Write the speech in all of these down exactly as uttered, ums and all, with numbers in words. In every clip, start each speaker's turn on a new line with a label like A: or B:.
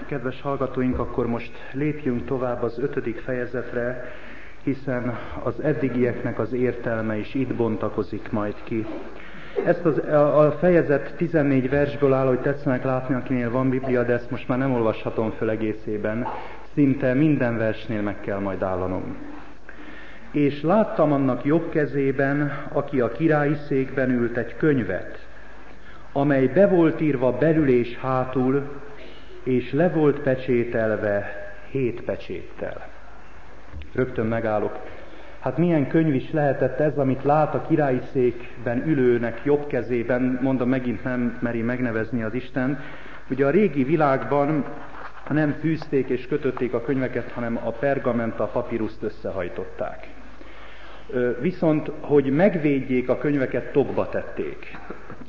A: Kedves hallgatóink, akkor most lépjünk tovább az ötödik fejezetre, hiszen az eddigieknek az értelme is itt bontakozik majd ki. Ezt az, a fejezet tizennégy versből áll, hogy tetszenek látni, akinél van Biblia, de ezt most már nem olvashatom föl egészében. Szinte minden versnél meg kell majd állanom. És láttam annak jobb kezében, aki a királyi székben ült, egy könyvet, amely be volt írva belül és hátul, és le volt pecsételve hét pecséttel. Rögtön megállok. Hát milyen könyv is lehetett ez, amit lát a királyi székben ülőnek jobb kezében, mondom, megint nem meri megnevezni az Isten. Ugye a régi világban nem fűzték és kötötték a könyveket, hanem a pergament, a papíruszt összehajtották. Viszont, hogy megvédjék a könyveket, tokba tették.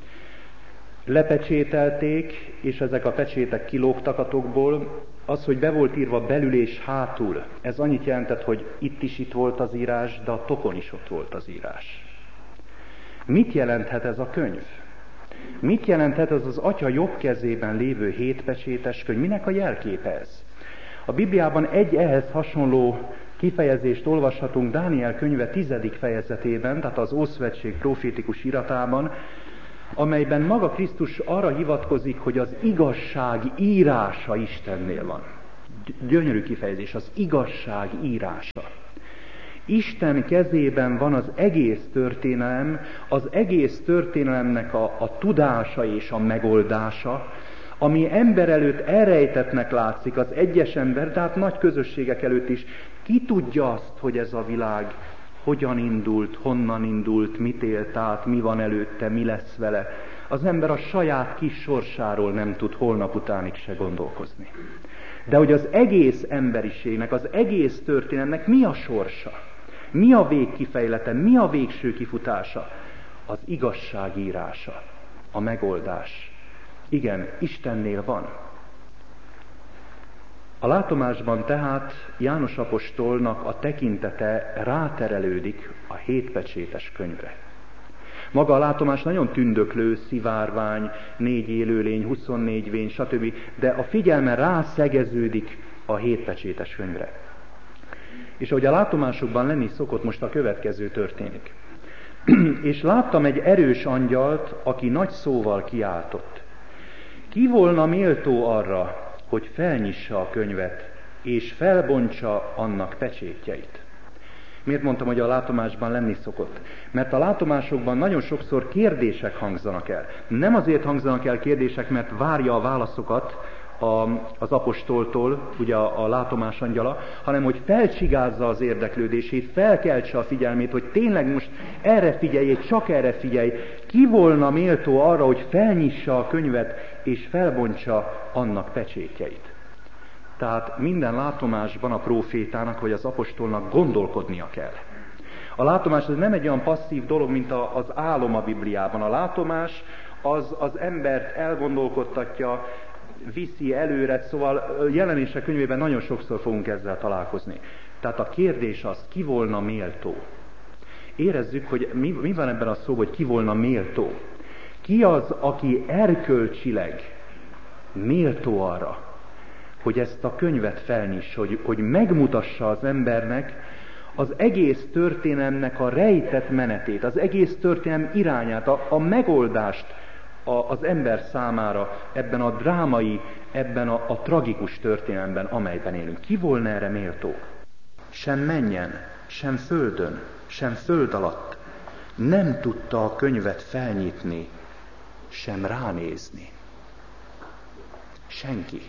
A: Lepecsételték, és ezek a pecsétek kilógtak a tokból. Az, hogy be volt írva belül és hátul, ez annyit jelentett, hogy itt is itt volt az írás, de a tokon is ott volt az írás. Mit jelenthet ez a könyv? Mit jelenthet ez az Atya jobb kezében lévő hétpecsétes könyv? Minek a jelképe ez? A Bibliában egy ehhez hasonló kifejezést olvashatunk Dániel könyve tizedik fejezetében, tehát az Ószövetség profétikus iratában, amelyben maga Krisztus arra hivatkozik, hogy az igazság írása Istennél van. Gyönyörű kifejezés, az igazság írása. Isten kezében van az egész történelem, az egész történelemnek a, a tudása és a megoldása, ami ember előtt elrejtettnek látszik, az egyes ember, tehát nagy közösségek előtt is. Ki tudja azt, hogy ez a világ hogyan indult, honnan indult, mit élt át, mi van előtte, mi lesz vele. Az ember a saját kis sorsáról nem tud holnap utánig se gondolkozni. De hogy az egész emberiségnek, az egész történetnek mi a sorsa? Mi a végkifejlete? Mi a végső kifutása? Az igazság írása, a megoldás. Igen, Istennél van. A látomásban tehát János apostolnak a tekintete ráterelődik a hétpecsétes könyvre. Maga a látomás nagyon tündöklő, szivárvány, négy élőlény, huszonnégy vén, stb., de a figyelme rászegeződik a hétpecsétes könyvre. És ahogy a látomásokban lenni szokott, most a következő történik. És láttam egy erős angyalt, aki nagy szóval kiáltott. Ki volna méltó arra, hogy felnyissa a könyvet, és felbontsa annak pecsétjeit? Miért mondtam, hogy a látomásban lenni szokott? Mert a látomásokban nagyon sokszor kérdések hangzanak el. Nem azért hangzanak el kérdések, mert várja a válaszokat a, az apostoltól, ugye a, a látomás angyala, hanem hogy felcsigázza az érdeklődését, felkeltse a figyelmét, hogy tényleg most erre figyelj, csak erre figyelj. Ki volna méltó arra, hogy felnyissa a könyvet, és felbontsa annak pecsétjeit? Tehát minden látomásban a prófétának vagy az apostolnak gondolkodnia kell. A látomás az nem egy olyan passzív dolog, mint az álom a Bibliában. A látomás az az embert elgondolkodtatja, viszi előre, szóval Jelenések könyvében nagyon sokszor fogunk ezzel találkozni. Tehát a kérdés az, ki volna méltó? Érezzük, hogy mi, mi van ebben a szóban, hogy ki volna méltó. Ki az, aki erkölcsileg méltó arra, hogy ezt a könyvet felnyissa, hogy, hogy megmutassa az embernek az egész történelemnek a rejtett menetét, az egész történelem irányát, a, a megoldást a, az ember számára ebben a drámai, ebben a, a tragikus történelemben, amelyben élünk. Ki volna erre méltó? Sem mennyen, sem földön, sem föld alatt nem tudta a könyvet felnyitni, sem ránézni. Senki.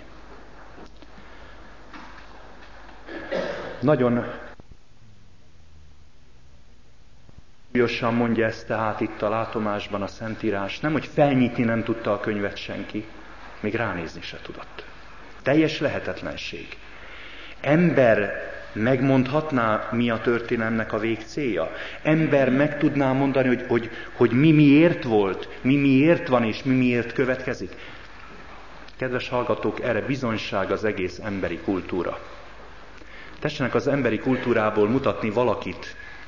A: Nagyon súlyosan mondja ezt tehát itt a látomásban a Szentírás. Nem, hogy felnyitni nem tudta a könyvet senki, még ránézni se tudott. Teljes lehetetlenség. Ember megmondhatná, mi a történelemnek a végcélja? Ember meg tudná mondani, hogy, hogy, hogy mi miért volt, mi miért van és mi miért következik? Kedves hallgatók, erre bizonyság az egész emberi kultúra. Tessenek az emberi kultúrából mutatni valakit,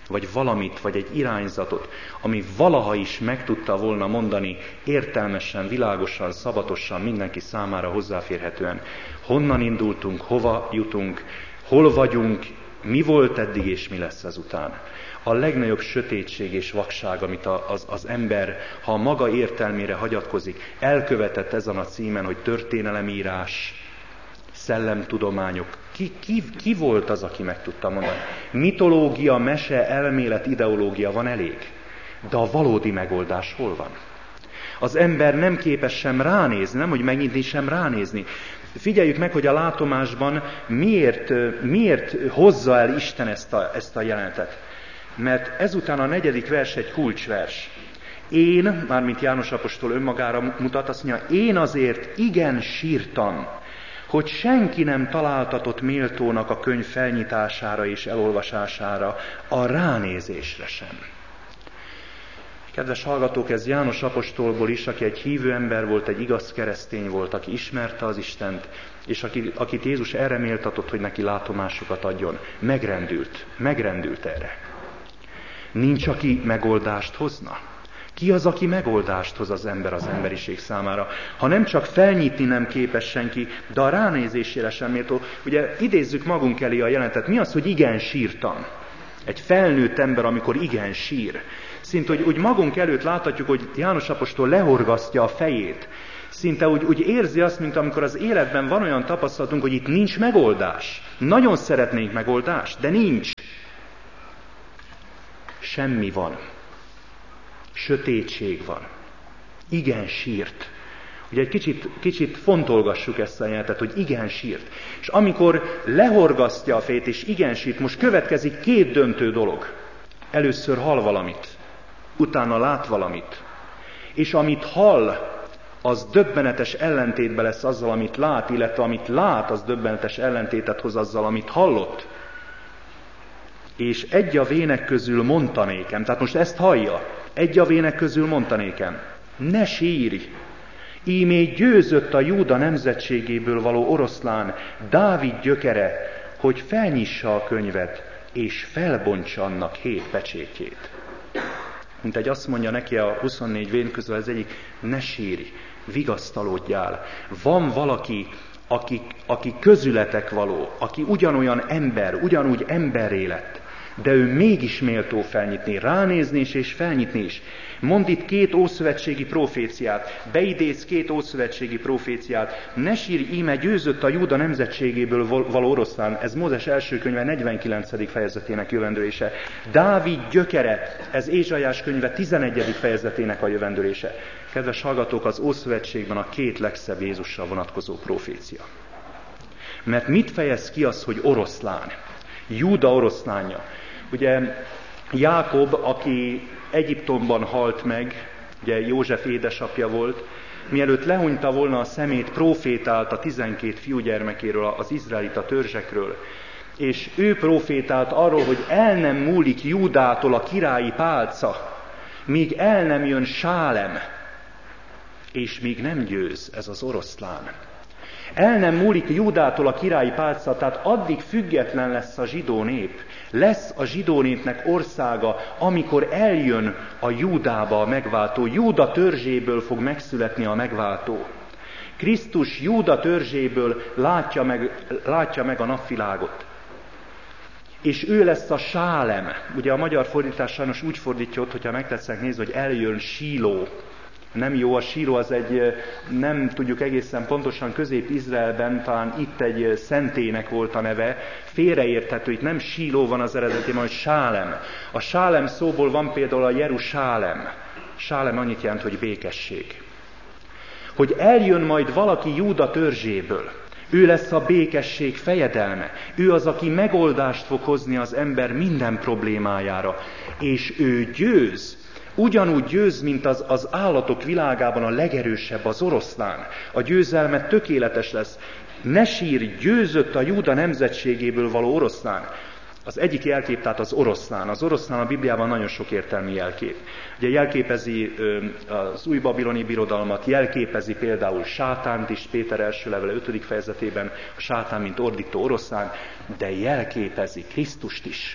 A: vagy valamit, vagy egy irányzatot, ami valaha is meg tudta volna mondani értelmesen, világosan, szabatosan, mindenki számára hozzáférhetően. Honnan indultunk, hova jutunk, hol vagyunk, mi volt eddig és mi lesz ezután. A legnagyobb sötétség és vakság, amit az, az ember, ha a maga értelmére hagyatkozik, elkövetett ezen a címen, hogy történelemírás, szellemtudományok. Ki, ki, ki volt az, aki meg tudta mondani? Mitológia, mese, elmélet, ideológia van elég. De a valódi megoldás hol van? Az ember nem képes sem ránézni, nem hogy megnyitni, sem ránézni. Figyeljük meg, hogy a látomásban miért, miért hozza el Isten ezt a, ezt a jelenetet. Mert ezután a negyedik vers egy kulcsvers. Én, mármint János apostol önmagára mutat, azt mondja, én azért igen sírtam, hogy senki nem találtatott méltónak a könyv felnyitására és elolvasására, a ránézésre sem. Kedves hallgatók, ez János apostolból is, aki egy hívő ember volt, egy igaz keresztény volt, aki ismerte az Istent, és aki, akit Jézus erre méltatott, hogy neki látomásokat adjon. Megrendült, megrendült erre. Nincs, aki megoldást hozna. Ki az, aki megoldást hoz az ember az emberiség számára? Ha nem csak felnyitni nem képes senki, de a ránézésére sem méltó. Ugye idézzük magunk elé a jelenetet. Mi az, hogy igen sírtam? Egy felnőtt ember, amikor igen sír. Szinte, hogy úgy magunk előtt láthatjuk, hogy János apostol lehorgasztja a fejét. Szinte úgy, úgy érzi azt, mint amikor az életben van olyan tapasztalatunk, hogy itt nincs megoldás. Nagyon szeretnénk megoldást, de nincs. Semmi van. Sötétség van. Igen sírt. Ugye egy kicsit, kicsit fontolgassuk ezt a jelenetet, hogy igen sírt. És amikor lehorgasztja a fejét, és igen sírt, most következik két döntő dolog. Először hall valamit, utána lát valamit. És amit hall, az döbbenetes ellentétben lesz azzal, amit lát, illetve amit lát, az döbbenetes ellentétet hoz azzal, amit hallott. És egy a vének közül mondta nékem, tehát most ezt hallja, egy a vének közül mondta nékem, ne sírj, ímé győzött a Júda nemzetségéből való oroszlán, Dávid gyökere, hogy felnyissa a könyvet, és felbontsa annak hét pecsétjét. Mint egy azt mondja neki a huszonnégy vén közül az egyik, ne sírj, vigasztalódjál. Van valaki, aki, aki közületek való, aki ugyanolyan ember, ugyanúgy emberré lett, de ő mégis méltó felnyitni, ránézni is és felnyitni is. Mond itt két ószövetségi proféciát, beidéz két ószövetségi proféciát, ne sírj, íme győzött a Júda nemzetségéből való oroszlán, ez Mózes első könyve negyvenkilencedik fejezetének jövendőlése. Dávid gyökere, ez Ézsaiás könyve tizenegyedik fejezetének a jövendőlése. Kedves hallgatók, az Ószövetségben a két legszebb Jézussal vonatkozó profécia. Mert mit fejez ki az, hogy oroszlán? Júda oroszlánja. Ugye Jákob, aki Egyiptomban halt meg, ugye József édesapja volt, mielőtt lehunyta volna a szemét, profétált a tizenkét fiúgyermekéről, az izraelita törzsekről, és ő profétált arról, hogy el nem múlik Júdától a királyi pálca, míg el nem jön Sálem, és míg nem győz ez az oroszlán. El nem múlik Júdától a királyi pálca, tehát addig független lesz a zsidó nép. Lesz a zsidó népnek országa, amikor eljön a Júdába a megváltó. Júda törzséből fog megszületni a megváltó. Krisztus Júda törzséből látja meg, látja meg a napvilágot. És ő lesz a Sálem. Ugye a magyar fordítás sajnos úgy fordítja ott, hogyha megtetszek nézni, hogy eljön Síló. Nem jó, a Síló az egy, nem tudjuk egészen pontosan, Közép-Izraelben talán itt egy szentélynek volt a neve, félreérthető, itt nem Síló van az eredetében, hanem Sálem. A Sálem szóból van például a Jerusálem. Sálem annyit jelent, hogy békesség. Hogy eljön majd valaki Júda törzséből, ő lesz a békesség fejedelme. Ő az, aki megoldást fog hozni az ember minden problémájára. És ő győz. Ugyanúgy győz, mint az, az állatok világában a legerősebb, az oroszlán. A győzelme tökéletes lesz. Ne sírj, győzött a Júda nemzetségéből való oroszlán. Az egyik jelkép, tehát az oroszlán. Az oroszlán a Bibliában nagyon sok értelmű jelkép. Ugye jelképezi az új babiloni birodalmat, jelképezi például sátánt is, Péter első levele ötödik fejezetében, a sátán, mint ordító oroszlán, de jelképezi Krisztust is,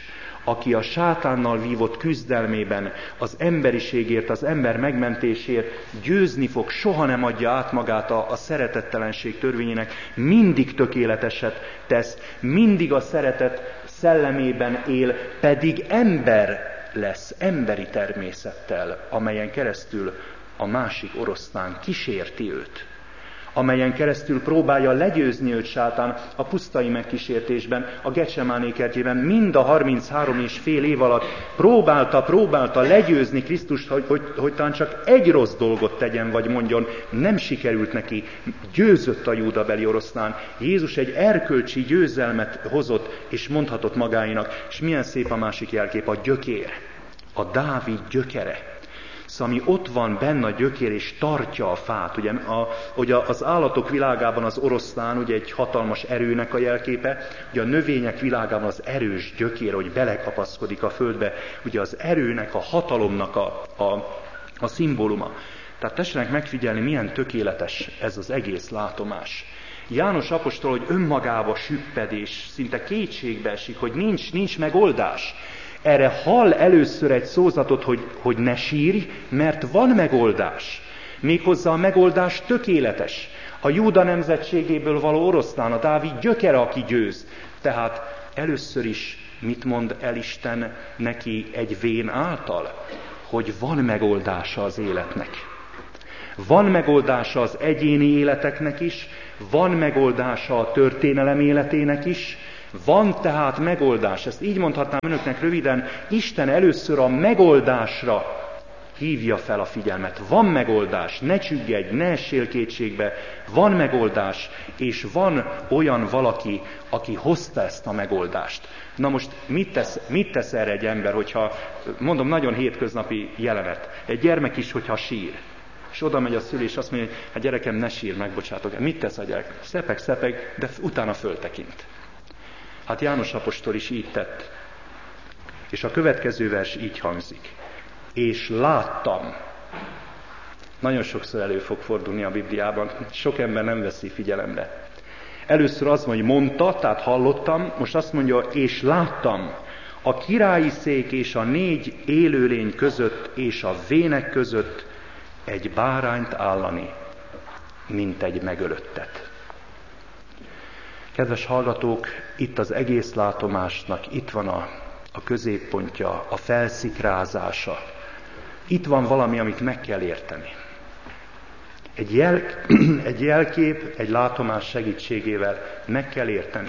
A: aki a sátánnal vívott küzdelmében az emberiségért, az ember megmentésért győzni fog, soha nem adja át magát a, a szeretettelenség törvényének, mindig tökéleteset tesz, mindig a szeretet szellemében él, pedig ember lesz, emberi természettel, amelyen keresztül a másik oroszlán kísérti őt, amelyen keresztül próbálja legyőzni őt sátán a pusztai megkísértésben, a Getsemáné kertjében, mind a harminchárom és fél év alatt próbálta, próbálta legyőzni Krisztust, hogy, hogy, hogy talán csak egy rossz dolgot tegyen, vagy mondjon, nem sikerült neki, győzött a júdabeli oroszlán. Jézus egy erkölcsi győzelmet hozott, és mondhatott magáinak, és milyen szép a másik jelkép, a gyökér, a Dávid gyökere. Szóval ami ott van benne a gyökér, és tartja a fát. Ugye, a, ugye az állatok világában az oroszlán ugye egy hatalmas erőnek a jelképe, ugye a növények világában az erős gyökér, hogy belekapaszkodik a földbe, ugye az erőnek, a hatalomnak a, a, a szimbóluma. Tehát tessenek megfigyelni, milyen tökéletes ez az egész látomás. János apostol, hogy önmagába süpped, és szinte kétségbe esik, hogy nincs, nincs megoldás. Erre hall először egy szózatot, hogy, hogy ne sírj, mert van megoldás. Méghozzá a megoldás tökéletes. A Júda nemzetségéből való oroszlán, a Dávid gyökere, aki győz. Tehát először is mit mond el Isten neki egy vén által? Hogy van megoldása az életnek. Van megoldása az egyéni életeknek is, van megoldása a történelem életének is, van tehát megoldás. Ezt így mondhatnám önöknek röviden, Isten először a megoldásra hívja fel a figyelmet. Van megoldás, ne csüggedj, ne essél kétségbe, van megoldás, és van olyan valaki, aki hozta ezt a megoldást. Na most mit tesz, mit tesz erre egy ember, hogyha, mondom, nagyon hétköznapi jelenet, egy gyermek is, hogyha sír. És oda megy a szülő, és azt mondja, hogy hát gyerekem, ne sír, megbocsátok. Mit tesz a gyerek? Szepeg, szepeg, de utána föltekint. Hát János apostol is így tett. És a következő vers így hangzik. És láttam. Nagyon sokszor elő fog fordulni a Bibliában. Sok ember nem veszi figyelembe. Először az mondja, hogy mondta, tehát hallottam, most azt mondja, és láttam a királyi szék és a négy élőlény között és a vének között egy bárányt állani, mint egy megölöttet. Kedves hallgatók, itt az egész látomásnak, itt van a, a középpontja, a felszikrázása. Itt van valami, amit meg kell érteni. Egy, jel, egy jelkép, egy látomás segítségével meg kell érteni.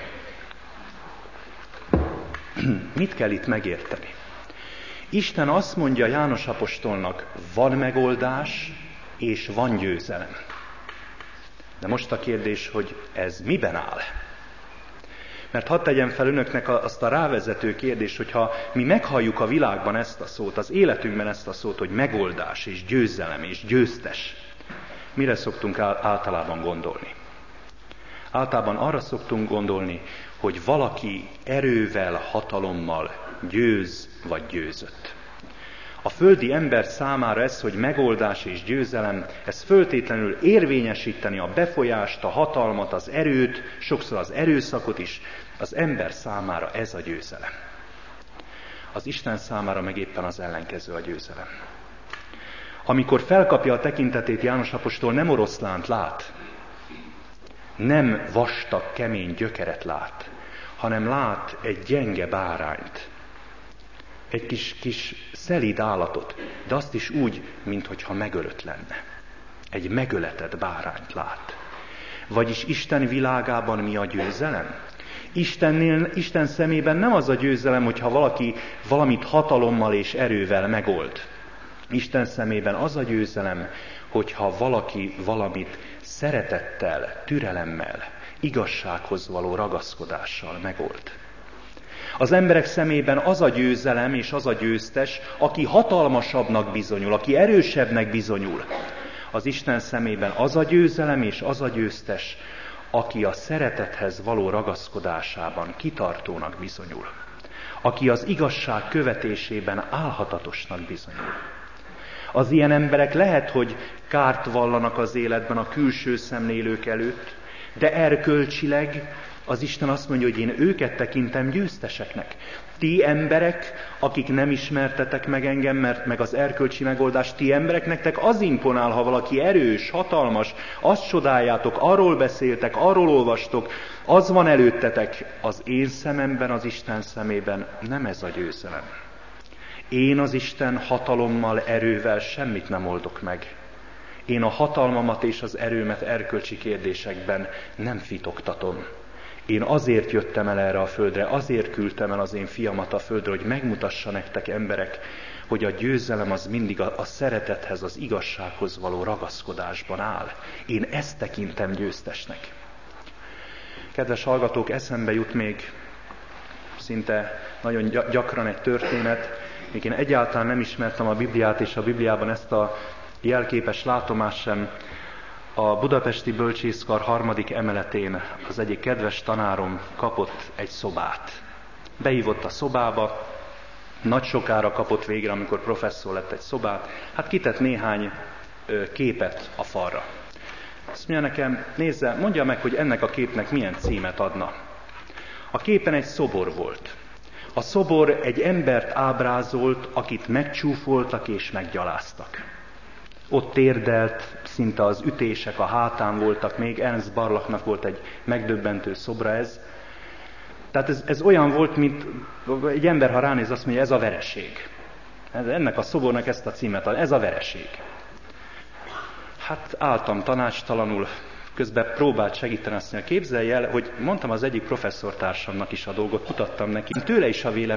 A: Mit kell itt megérteni? Isten azt mondja János apostolnak, van megoldás, és van győzelem. De most a kérdés, hogy ez miben áll? Mert hadd tegyem fel önöknek azt a rávezető kérdést, hogyha mi meghalljuk a világban ezt a szót, az életünkben ezt a szót, hogy megoldás, és győzelem, és győztes, mire szoktunk általában gondolni? Általában arra szoktunk gondolni, hogy valaki erővel, hatalommal győz vagy győzött. A földi ember számára ez, hogy megoldás és győzelem, ez föltétlenül érvényesíteni a befolyást, a hatalmat, az erőt, sokszor az erőszakot is, az ember számára ez a győzelem. Az Isten számára meg éppen az ellenkező a győzelem. Amikor felkapja a tekintetét János apostol, nem oroszlánt lát, nem vastag, kemény gyökeret lát, hanem lát egy gyenge bárányt, egy kis, kis szelíd állatot, de azt is úgy, minthogyha megölött lenne. Egy megöletett bárányt lát. Vagyis Isten világában mi a győzelem? Istennél, Isten szemében nem az a győzelem, hogyha valaki valamit hatalommal és erővel megold. Isten szemében az a győzelem, hogyha valaki valamit szeretettel, türelemmel, igazsághoz való ragaszkodással megold. Az emberek szemében az a győzelem és az a győztes, aki hatalmasabbnak bizonyul, aki erősebbnek bizonyul. Az Isten szemében az a győzelem és az a győztes, aki a szeretethez való ragaszkodásában kitartónak bizonyul. Aki az igazság követésében álhatatosnak bizonyul. Az ilyen emberek lehet, hogy kárt vallanak az életben a külső szemlélők előtt, de erkölcsileg Az Isten azt mondja, hogy én őket tekintem győzteseknek. Ti emberek, akik nem ismertetek meg engem, mert meg az erkölcsi megoldás, ti emberek, nektek az imponál, ha valaki erős, hatalmas, azt csodáljátok, arról beszéltek, arról olvastok, az van előttetek. Az én szememben, az Isten szemében nem ez a győzelem. Én az Isten hatalommal, erővel semmit nem oldok meg. Én a hatalmamat és az erőmet erkölcsi kérdésekben nem fitoktatom. Én azért jöttem el erre a földre, azért küldtem el az én fiamat a földre, hogy megmutassa nektek, emberek, hogy a győzelem az mindig a, a szeretethez, az igazsághoz való ragaszkodásban áll. Én ezt tekintem győztesnek. Kedves hallgatók, eszembe jut még szinte nagyon gyakran egy történet, még én egyáltalán nem ismertem a Bibliát, és a Bibliában ezt a jelképes látomást sem. A budapesti bölcsészkar harmadik emeletén az egyik kedves tanárom kapott egy szobát. Behívott a szobába, nagy sokára kapott végre, amikor professzor lett, egy szobát, hát kitett néhány ö, képet a falra. Azt mondja nekem, nézze, mondja meg, hogy ennek a képnek milyen címet adna. A képen egy szobor volt. A szobor egy embert ábrázolt, akit megcsúfoltak és meggyaláztak. Ott térdelt, szinte az ütések a hátán voltak, még Ernst Barlachnak volt egy megdöbbentő szobra ez. Tehát ez, ez olyan volt, mint egy ember, ha ránéz, azt mondja, ez a vereség. Ennek a szobornak ezt a címet ad, ez a vereség. Hát álltam tanácstalanul, közben próbált segíteni, azt mondja, képzelj el, hogy mondtam az egyik professzortársamnak is a dolgot, mutattam neki, tőle is a vélemény.